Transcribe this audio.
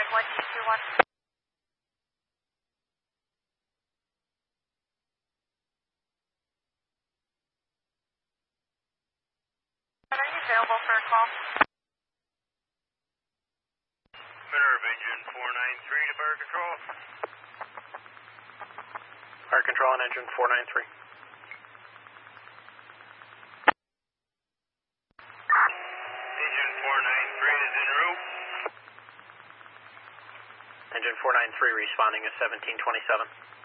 1221. Are you available for a call? Minerva engine 493 to fire control. Fire control on engine 493. Engine 493 is en route. Engine 493 responding at 1727.